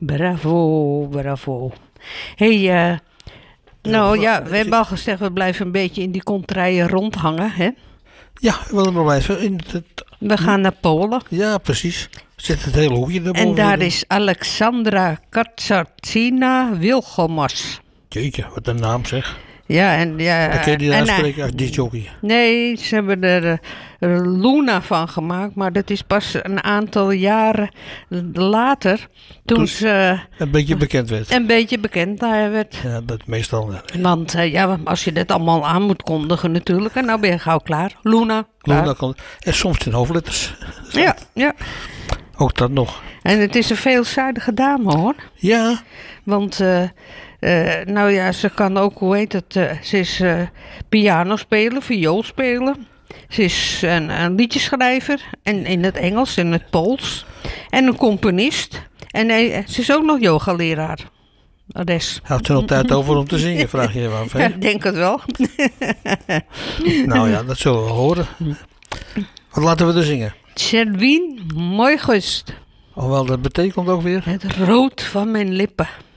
Bravo, bravo. Hey, nou ja, we hebben al gezegd, we blijven een beetje in die contraien rondhangen, hè? Ja, we willen maar blijven. We gaan naar Polen. Ja, precies. Zit het hele hoekje erboven. En daar is Alexandra Katarzyna Wilhelmos. Jeetje, wat een naam zeg. Ja, en ja. Dan kun je die uitspreken als discjockey. Nee, ze hebben er Luna van gemaakt, maar dat is pas een aantal jaren later, toen ze een beetje bekend werd. Een beetje bekend werd. Ja, dat meestal. Want ja, als je dit allemaal aan moet kondigen natuurlijk, en nou ben je gauw klaar. Luna. Luna kan, en soms in hoofdletters. Ja, ja. Ook dat nog. En het is een veelzijdige dame hoor. Ja. Want, nou ja, ze kan ook, hoe heet het, ze is piano spelen, viool spelen. Ze is een liedjeschrijver, en in het Engels, in het Pools. En een componist. En ze is ook nog yogaleraar. Houdt ze nog tijd over om te zingen, vraag je je af, hè? Ja, ik denk het wel. Nou ja, dat zullen we horen. Wat laten we er zingen? Czerwin, mooi gust. Alhoewel, dat betekent ook weer... Het rood van mijn lippen.